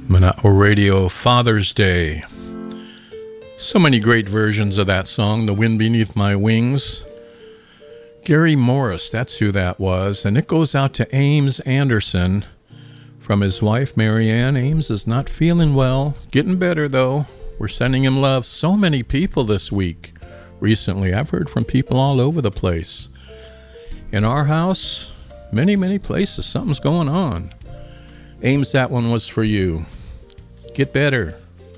Manao Radio Father's Day. So many great versions of that song, The Wind Beneath My Wings. Gary Morris, that's who that was. And it goes out to Ames Anderson from his wife, Marianne. Ames is not feeling well. Getting better, though. We're sending him love. So many people this week. Recently, I've heard from people all over the place. In our house, many places, something's going on. Ames, that one was for you. Get better.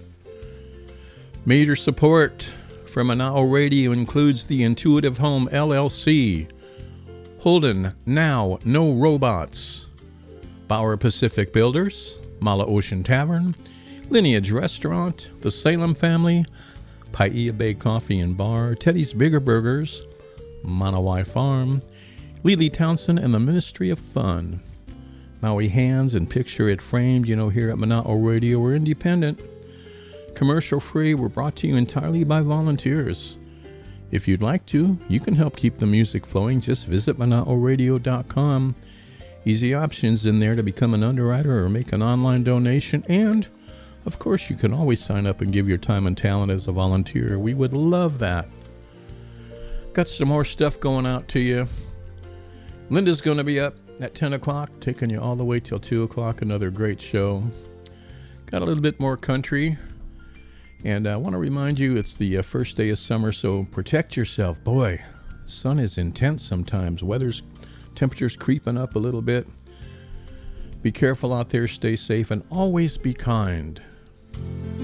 Major support from Manao Radio includes the Intuitive Home LLC, Holden Now No Robots, Bauer Pacific Builders, Mala Ocean Tavern, Lineage Restaurant, The Salem Family, Paia Bay Coffee and Bar, Teddy's Bigger Burgers, Manawai Farm, Lily Townsend and the Ministry of Fun, Maui Hands and Picture It Framed. You know, here at Manao Radio, we're independent, commercial free. We're brought to you entirely by volunteers. If you'd like to, you can help keep the music flowing. Just visit ManaoRadio.com. Easy options in there to become an underwriter or make an online donation. And, of course, you can always sign up and give your time and talent as a volunteer. We would love that. Got some more stuff going out to you. Linda's going to be up at 10 o'clock, taking you all the way till 2 o'clock. Another great show. Got a little bit more country. And I want to remind you, it's the first day of summer, so protect yourself. Boy, sun is intense sometimes. Temperature's creeping up a little bit. Be careful out there, stay safe, and always be kind.